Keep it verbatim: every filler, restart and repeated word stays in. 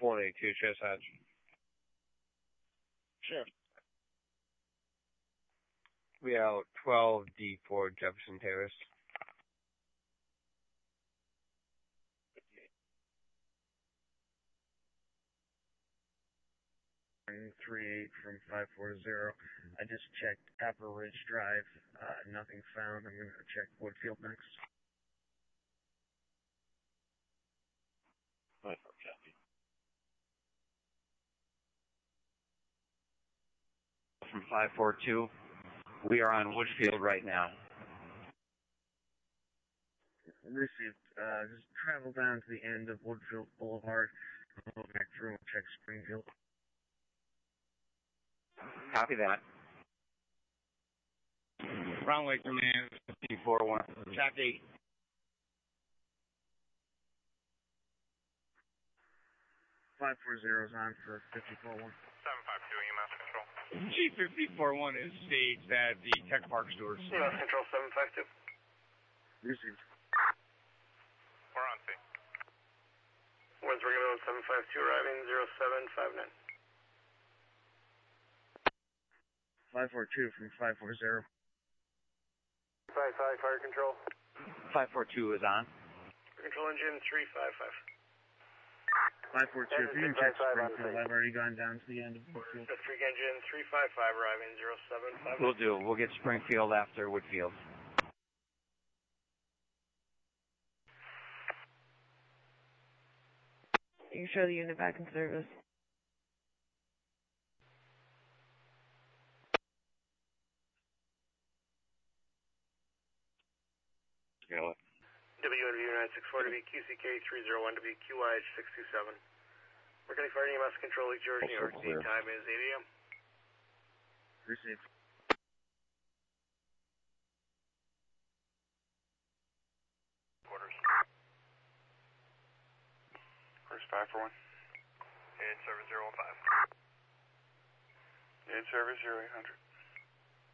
one eighty-two, chest hatch. Sure. We out twelve D four Jefferson Terrace. three eight from five four zero. I just checked Apple Ridge Drive. Uh, nothing found. I'm going to check Woodfield next. five four, copy. From five four two, we are on Woodfield right now. Received. Uh, just travel down to the end of Woodfield Boulevard. I'll go back through and check Springfield. Copy that. Runway command fifty four one. Copy. five four zero is on for fifty four one. seven five two, E M S control. G fifty-four one is staged at the Tech Park stores. E M S control seven five two. Received. We're on scene. Winds regular on seven five two, arriving zero seven five nine. five four two from five four zero. five five, fire control. five four two is on. Control engine three five five. five four two, if you can check Springfield, I've already gone down to the end of Woodfield. Streak engine three five five, arriving zero seven five. We'll do. We'll get Springfield after Woodfield. You can show the unit back in service. You know what? W N V nine six four, W Q C K three zero one, W Q I H six two seven. We're going to fire E M S control, Lake George, New York. Seat time is eight A M. Received. Quarters. Quarters five four one. Unit service zero one five. Unit service zero eight hundred.